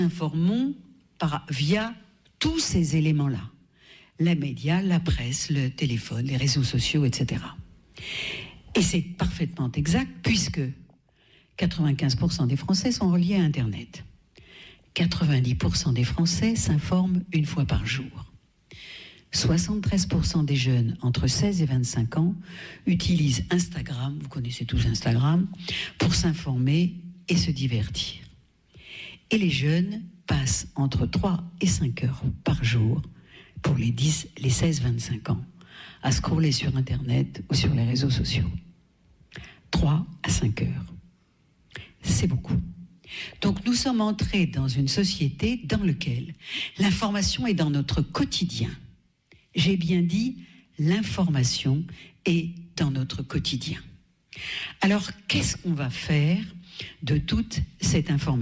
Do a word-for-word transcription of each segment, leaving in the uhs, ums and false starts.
informons par, via tous ces éléments-là. Les médias, la presse, le téléphone, les réseaux sociaux, et cetera. Et c'est parfaitement exact puisque quatre-vingt-quinze pour cent des Français sont reliés à Internet. quatre-vingt-dix pour cent des Français s'informent une fois par jour. soixante-treize pour cent des jeunes entre seize et vingt-cinq ans utilisent Instagram, vous connaissez tous Instagram, pour s'informer et se divertir. Et les jeunes passent entre trois et cinq heures par jour pour les, dix, les seize vingt-cinq ans à scroller sur Internet ou sur les réseaux sociaux. trois à cinq heures. C'est beaucoup. Donc nous sommes entrés dans une société dans laquelle l'information est dans notre quotidien. J'ai bien dit, l'information est dans notre quotidien. Alors, qu'est-ce qu'on va faire de toute cette information ?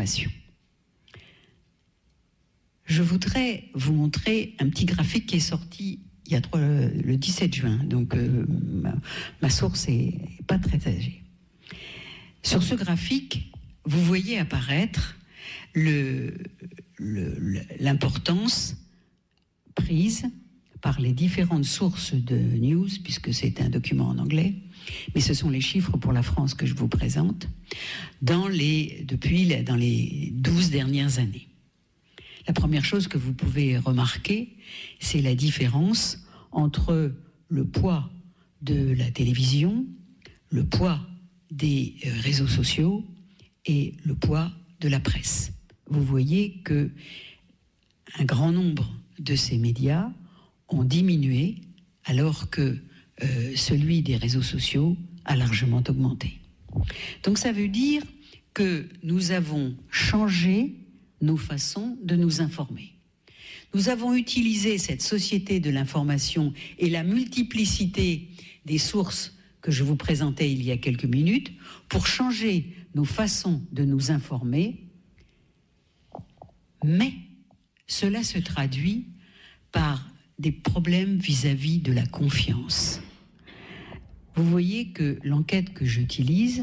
Je voudrais vous montrer un petit graphique qui est sorti il y a trois, le dix-sept juin, donc euh, ma, ma source n'est pas très âgée. Sur ce graphique, vous voyez apparaître le, le, l'importance prise par les différentes sources de news, puisque c'est un document en anglais, mais ce sont les chiffres pour la France que je vous présente, dans les, depuis dans les douze dernières années. La première chose que vous pouvez remarquer, c'est la différence entre le poids de la télévision, le poids des réseaux sociaux et le poids de la presse. Vous voyez que un grand nombre de ces médias ont diminué alors que euh, celui des réseaux sociaux a largement augmenté. Donc ça veut dire que nous avons changé nos façons de nous informer. Nous avons utilisé cette société de l'information et la multiplicité des sources que je vous présentais il y a quelques minutes pour changer nos façons de nous informer, mais cela se traduit par des problèmes vis-à-vis de la confiance. Vous voyez que l'enquête que j'utilise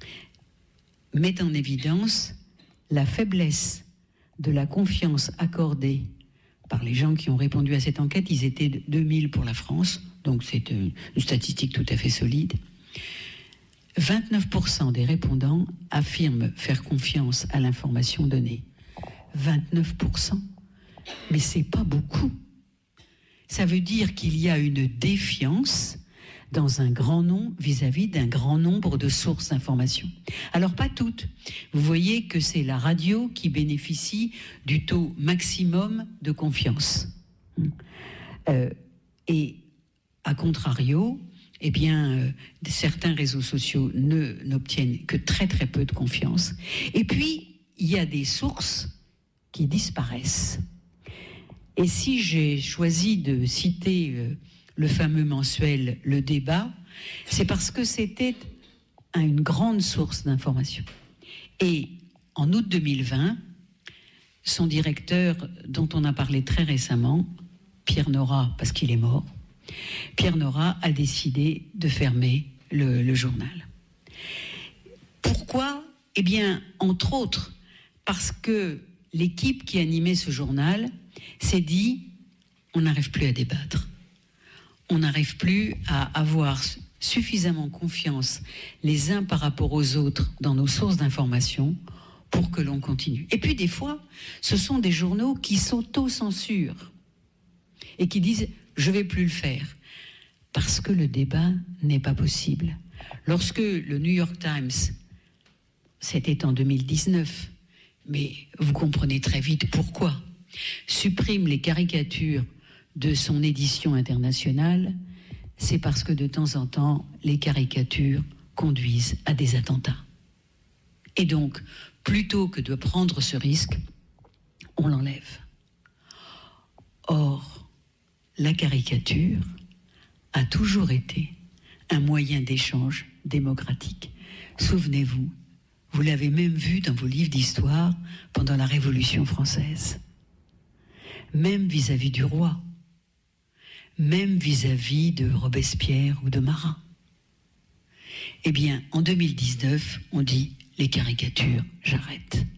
met en évidence la faiblesse de la confiance accordée par les gens qui ont répondu à cette enquête. Ils étaient deux mille pour la France, donc c'est une statistique tout à fait solide. vingt-neuf pour cent des répondants affirment faire confiance à l'information donnée. vingt-neuf pour cent. Mais c'est pas beaucoup. Ça veut dire qu'il y a une défiance dans un grand nombre, vis-à-vis d'un grand nombre de sources d'information. Alors pas toutes. Vous voyez que c'est la radio qui bénéficie du taux maximum de confiance. Euh, et à contrario, eh bien, euh, certains réseaux sociaux ne, n'obtiennent que très très peu de confiance. Et puis, il y a des sources qui disparaissent. Et si j'ai choisi de citer euh, le fameux mensuel Le Débat, c'est parce que c'était une grande source d'information. Et en août deux mille vingt, son directeur, dont on a parlé très récemment, Pierre Nora, parce qu'il est mort, Pierre Nora a décidé de fermer le, le journal. Pourquoi ? Eh bien, entre autres, parce que l'équipe qui animait ce journal s'est dit, on n'arrive plus à débattre. On n'arrive plus à avoir suffisamment confiance les uns par rapport aux autres dans nos sources d'information pour que l'on continue. Et puis des fois, ce sont des journaux qui s'auto-censurent et qui disent « je ne vais plus le faire » parce que le débat n'est pas possible. Lorsque le New York Times, c'était en deux mille dix-neuf, mais vous comprenez très vite pourquoi, supprime les caricatures de son édition internationale, c'est parce que de temps en temps, les caricatures conduisent à des attentats. Et donc, plutôt que de prendre ce risque, on l'enlève. Or, la caricature a toujours été un moyen d'échange démocratique. Souvenez-vous, vous l'avez même vu dans vos livres d'histoire pendant la Révolution française. Même vis-à-vis du roi, même vis-à-vis de Robespierre ou de Marat. Eh bien, en deux mille dix-neuf, on dit les caricatures, j'arrête.